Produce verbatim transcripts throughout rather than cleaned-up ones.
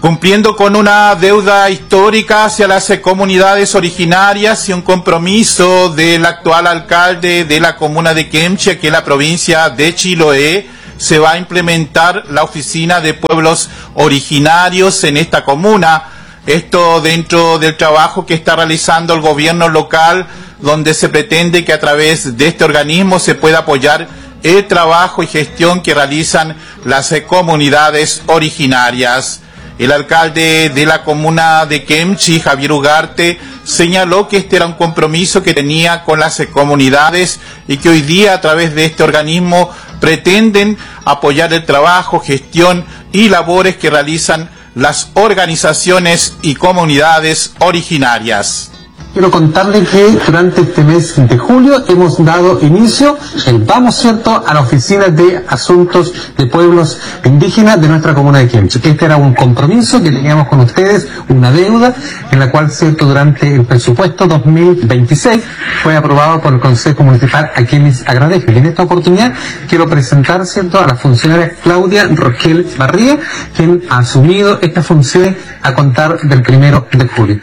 Cumpliendo con una deuda histórica hacia las comunidades originarias y un compromiso del actual alcalde de la comuna de Kemchi, que es la provincia de Chiloé, se va a implementar la oficina de pueblos originarios en esta comuna. Esto dentro del trabajo que está realizando el gobierno local, donde se pretende que a través de este organismo se pueda apoyar el trabajo y gestión que realizan las comunidades originarias. El alcalde de la comuna de Kemchi, Javier Ugarte, señaló que este era un compromiso que tenía con las comunidades y que hoy día a través de este organismo pretenden apoyar el trabajo, gestión y labores que realizan las organizaciones y comunidades originarias. Quiero contarle que durante este mes de julio hemos dado inicio, el vamos cierto, a la oficina de asuntos de pueblos indígenas de nuestra comuna de Kemchi. Este era un compromiso que teníamos con ustedes, una deuda, en la cual cierto durante el presupuesto dos mil veintiséis fue aprobado por el Consejo Municipal, a quienes agradezco. Y en esta oportunidad quiero presentar cierto a la funcionaria Claudia Rogel Barría, quien ha asumido estas funciones a contar del primero de julio.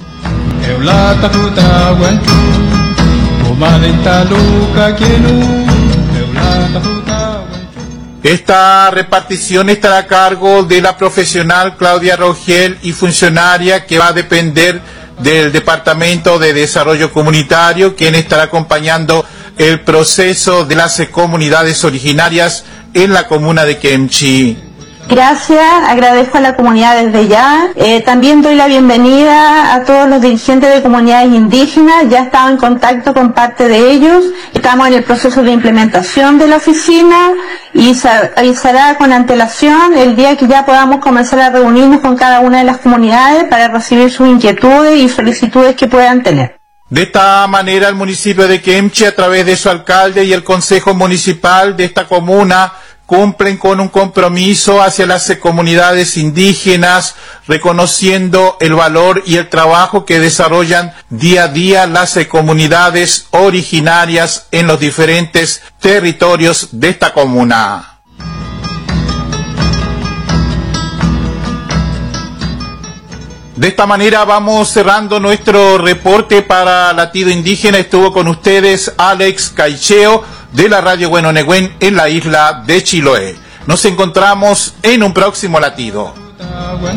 Esta repartición estará a cargo de la profesional Claudia Rogel y funcionaria que va a depender del Departamento de Desarrollo Comunitario, quien estará acompañando el proceso de las comunidades originarias en la comuna de Kemchi. Gracias, agradezco a la comunidad desde ya. Eh, también doy la bienvenida a todos los dirigentes de comunidades indígenas. Ya he estado en contacto con parte de ellos. Estamos en el proceso de implementación de la oficina y se avisará con antelación el día que ya podamos comenzar a reunirnos con cada una de las comunidades para recibir sus inquietudes y solicitudes que puedan tener. De esta manera, el municipio de Kemchi, a través de su alcalde y el consejo municipal de esta comuna, cumplen con un compromiso hacia las comunidades indígenas, reconociendo el valor y el trabajo que desarrollan día a día las comunidades originarias en los diferentes territorios de esta comuna. De esta manera vamos cerrando nuestro reporte para Latido Indígena. Estuvo con ustedes Alex Caicheo de la Radio Huehuenegüén en la isla de Chiloé. Nos encontramos en un próximo latido.